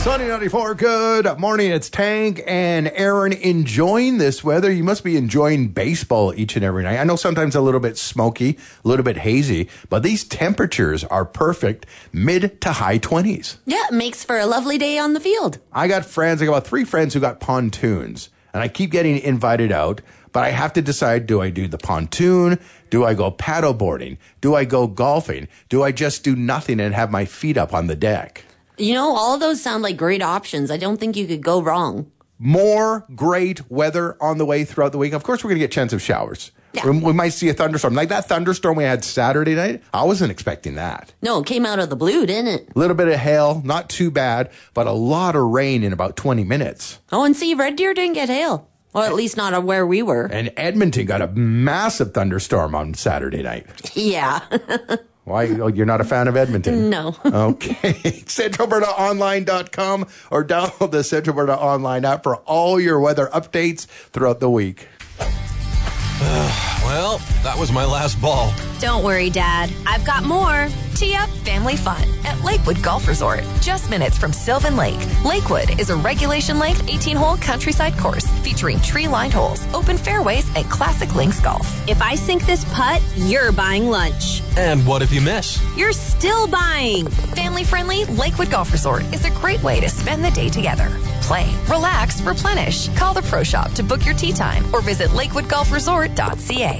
Sunny 94, good morning. It's Tank and Aaron enjoying this weather. You must be enjoying baseball each and every night. I know sometimes a little bit smoky, a little bit hazy, but these temperatures are perfect, mid to high 20s. Yeah, it makes for a lovely day on the field. I got about 3 friends who got pontoons, and I keep getting invited out, but I have to decide, do I do the pontoon? Do I go paddle boarding? Do I go golfing? Do I just do nothing and have my feet up on the deck? You know, all of those sound like great options. I don't think you could go wrong. More great weather on the way throughout the week. Of course, we're going to get chance of showers. Yeah. We might see a thunderstorm. Like that thunderstorm we had Saturday night, I wasn't expecting that. No, it came out of the blue, didn't it? A little bit of hail, not too bad, but a lot of rain in about 20 minutes. Oh, and see, Red Deer didn't get hail. Well, at least not where we were. And Edmonton got a massive thunderstorm on Saturday night. Yeah. Why? Oh, you're not a fan of Edmonton? No. Okay. CentralAlbertaOnline.com or download the Central Alberta Online app for all your weather updates throughout the week. Well, that was my last ball. Don't worry, Dad. I've got more. Tee up family fun at Lakewood Golf Resort, just minutes from Sylvan Lake. Lakewood is a regulation-length 18-hole countryside course featuring tree-lined holes, open fairways, and classic links golf. If I sink this putt, you're buying lunch. And what if you miss? You're still buying. Family-friendly Lakewood Golf Resort is a great way to spend the day together. Play, relax, replenish. Call the Pro Shop to book your tee time or visit lakewoodgolfresort.ca.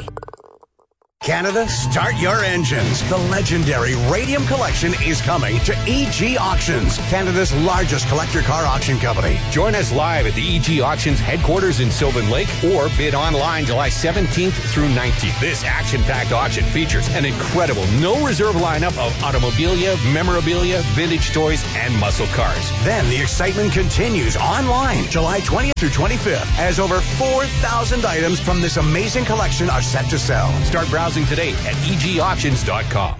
Canada, start your engines. The legendary Radium Collection is coming to EG Auctions, Canada's largest collector car auction company. Join us live at the EG Auctions headquarters in Sylvan Lake or bid online July 17th through 19th. This action-packed auction features an incredible no-reserve lineup of automobilia, memorabilia, vintage toys, and muscle cars. Then the excitement continues online July 20th through 25th as over 4,000 items from this amazing collection are set to sell. Start browsing today at egauctions.com.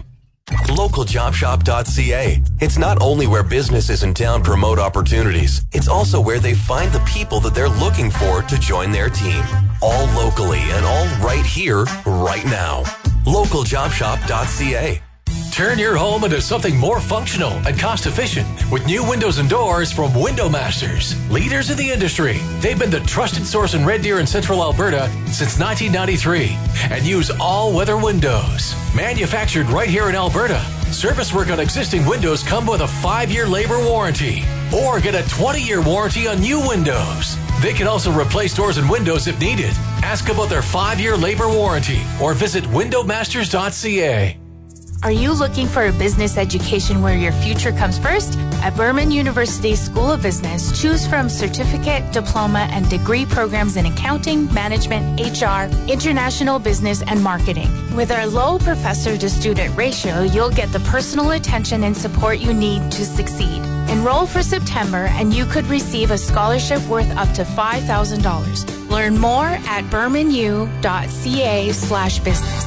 LocalJobShop.ca. It's not only where businesses in town promote opportunities, it's also where they find the people that they're looking for to join their team. All locally and all right here, right now. LocalJobShop.ca. Turn your home into something more functional and cost-efficient with new windows and doors from Window Masters. Leaders in the industry, they've been the trusted source in Red Deer and Central Alberta since 1993 and use all-weather windows. Manufactured right here in Alberta, service work on existing windows come with a 5-year labor warranty or get a 20-year warranty on new windows. They can also replace doors and windows if needed. Ask about their 5-year labor warranty or visit windowmasters.ca. Are you looking for a business education where your future comes first? At Burman University School of Business, choose from certificate, diploma, and degree programs in accounting, management, HR, international business, and marketing. With our low professor-to-student ratio, you'll get the personal attention and support you need to succeed. Enroll for September, and you could receive a scholarship worth up to $5,000. Learn more at burmanu.ca/business.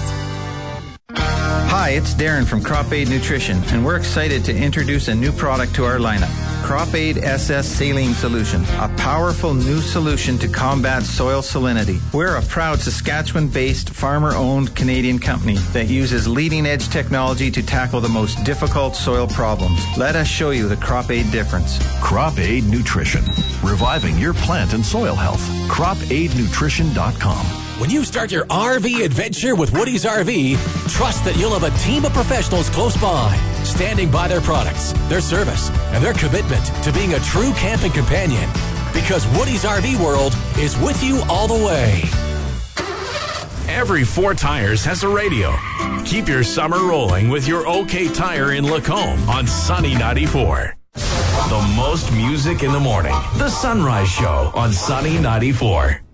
Hi, it's Darren from Crop Aid Nutrition, and we're excited to introduce a new product to our lineup, Crop Aid SS Saline Solution, a powerful new solution to combat soil salinity. We're a proud Saskatchewan-based, farmer-owned Canadian company that uses leading-edge technology to tackle the most difficult soil problems. Let us show you the Crop Aid difference. Crop Aid Nutrition, reviving your plant and soil health. CropAidNutrition.com. When you start your RV adventure with Woody's RV, trust that you'll have a team of professionals close by, standing by their products, their service, and their commitment to being a true camping companion. Because Woody's RV World is with you all the way. Every 4 Tires has a radio. Keep your summer rolling with your OK Tire in Lacombe on Sunny 94. The most music in the morning. The Sunrise Show on Sunny 94.